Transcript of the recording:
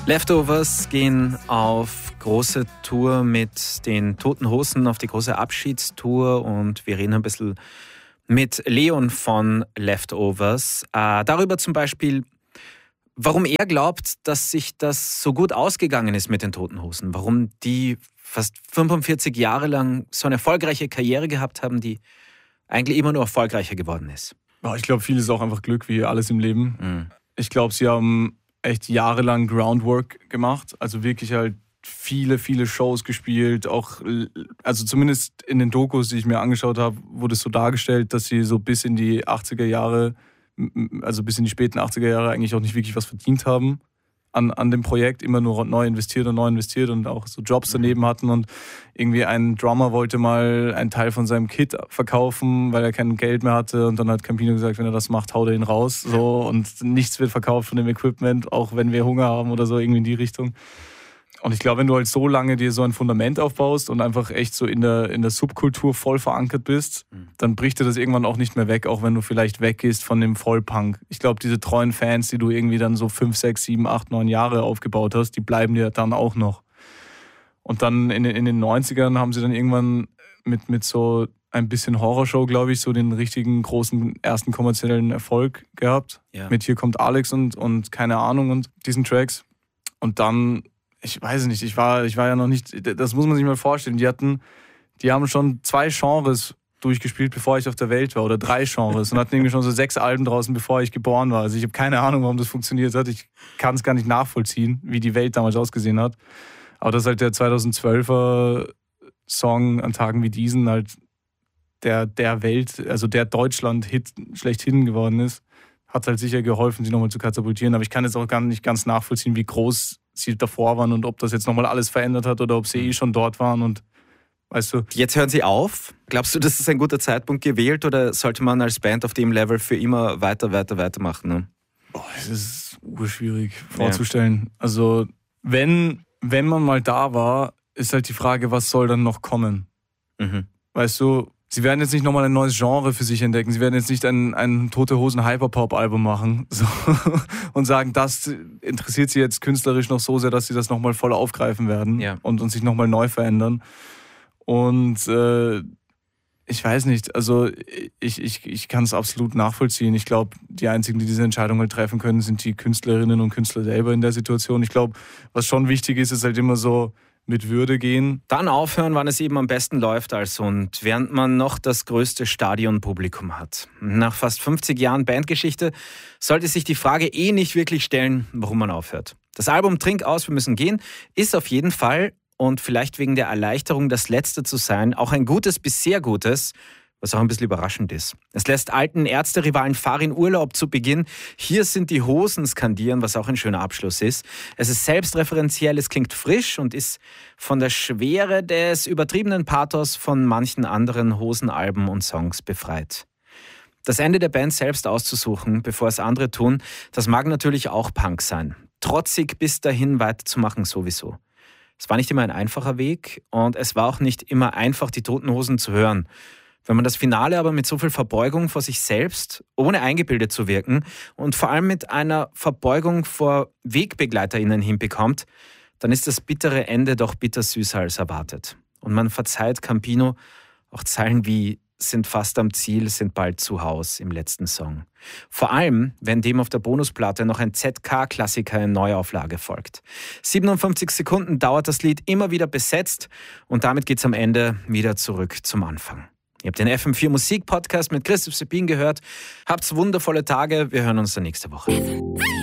Leftovers gehen auf große Tour mit den Toten Hosen, auf die große Abschiedstour, und wir reden ein bisschen mit Leon von Leftovers. Darüber zum Beispiel, warum er glaubt, dass sich das so gut ausgegangen ist mit den Toten Hosen. Warum die fast 45 Jahre lang so eine erfolgreiche Karriere gehabt haben, die eigentlich immer nur erfolgreicher geworden ist. Ich glaube, viel ist auch einfach Glück, wie alles im Leben. Mhm. Ich glaube, sie haben echt jahrelang Groundwork gemacht. Also wirklich halt viele, viele Shows gespielt. Auch, also zumindest in den Dokus, die ich mir angeschaut habe, wurde es so dargestellt, dass sie so bis in die 80er Jahre, also bis in die späten 80er Jahre eigentlich auch nicht wirklich was verdient haben an dem Projekt, immer nur neu investiert und auch so Jobs daneben hatten, und irgendwie ein Drummer wollte mal einen Teil von seinem Kit verkaufen, weil er kein Geld mehr hatte, und dann hat Campino gesagt, wenn er das macht, haut er ihn raus, so, und nichts wird verkauft von dem Equipment, auch wenn wir Hunger haben oder so, irgendwie in die Richtung. Und ich glaube, wenn du halt so lange dir so ein Fundament aufbaust und einfach echt so in der Subkultur voll verankert bist, dann bricht dir das irgendwann auch nicht mehr weg, auch wenn du vielleicht weggehst von dem Vollpunk. Ich glaube, diese treuen Fans, die du irgendwie dann so 5, 6, 7, 8, 9 Jahre aufgebaut hast, die bleiben dir dann auch noch. Und dann in den 90ern haben sie dann irgendwann mit so ein bisschen Horrorshow, glaube ich, so den richtigen großen ersten kommerziellen Erfolg gehabt. Ja. Mit Hier kommt Alex und keine Ahnung und diesen Tracks. Und dann, ich weiß nicht, ich war ja noch nicht, das muss man sich mal vorstellen, die haben schon 2 Genres durchgespielt, bevor ich auf der Welt war, oder 3 Genres, und hatten irgendwie schon so 6 Alben draußen, bevor ich geboren war. Also ich habe keine Ahnung, warum das funktioniert hat. Ich kann es gar nicht nachvollziehen, wie die Welt damals ausgesehen hat. Aber dass halt der 2012er Song an Tagen wie diesen halt der Welt, also der Deutschland-Hit schlechthin geworden ist, hat halt sicher geholfen, sie nochmal zu katapultieren. Aber ich kann jetzt auch gar nicht ganz nachvollziehen, wie groß sie davor waren und ob das jetzt nochmal alles verändert hat oder ob sie schon dort waren, und weißt du. Jetzt hören sie auf. Glaubst du, das ist ein guter Zeitpunkt gewählt, oder sollte man als Band auf dem Level für immer weitermachen? Ne? Es ist urschwierig vorzustellen. Ja. Also wenn man mal da war, ist halt die Frage, was soll dann noch kommen? Mhm. Weißt du, sie werden jetzt nicht nochmal ein neues Genre für sich entdecken. Sie werden jetzt nicht ein Tote Hosen Hyperpop-Album machen so, und sagen, das interessiert sie jetzt künstlerisch noch so sehr, dass sie das nochmal voll aufgreifen werden und sich nochmal neu verändern. Und ich weiß nicht, also ich kann es absolut nachvollziehen. Ich glaube, die einzigen, die diese Entscheidung halt treffen können, sind die Künstlerinnen und Künstler selber in der Situation. Ich glaube, was schon wichtig ist halt immer so mit Würde gehen. Dann aufhören, wann es eben am besten läuft, also, und während man noch das größte Stadionpublikum hat. Nach fast 50 Jahren Bandgeschichte sollte sich die Frage nicht wirklich stellen, warum man aufhört. Das Album Trink aus, wir müssen gehen ist auf jeden Fall, und vielleicht wegen der Erleichterung, das Letzte zu sein, auch ein gutes bis sehr gutes, was auch ein bisschen überraschend ist. Es lässt alten Ärzte-Rivalen Farin Urlaub zu Beginn. Hier sind die Hosen skandieren, was auch ein schöner Abschluss ist. Es ist selbstreferenziell, es klingt frisch und ist von der Schwere des übertriebenen Pathos von manchen anderen Hosenalben und Songs befreit. Das Ende der Band selbst auszusuchen, bevor es andere tun, das mag natürlich auch Punk sein. Trotzig bis dahin weiterzumachen sowieso. Es war nicht immer ein einfacher Weg, und es war auch nicht immer einfach, die Toten Hosen zu hören. Wenn man das Finale aber mit so viel Verbeugung vor sich selbst, ohne eingebildet zu wirken und vor allem mit einer Verbeugung vor WegbegleiterInnen hinbekommt, dann ist das bittere Ende doch bittersüßer als erwartet. Und man verzeiht Campino auch Zeilen wie „sind fast am Ziel, sind bald zu Haus" im letzten Song. Vor allem, wenn dem auf der Bonusplatte noch ein ZK-Klassiker in Neuauflage folgt. 57 Sekunden dauert das Lied, immer wieder besetzt, und damit geht's am Ende wieder zurück zum Anfang. Ihr habt den FM4 Musik Podcast mit Christoph Seppin gehört. Habt's wundervolle Tage, wir hören uns dann nächste Woche.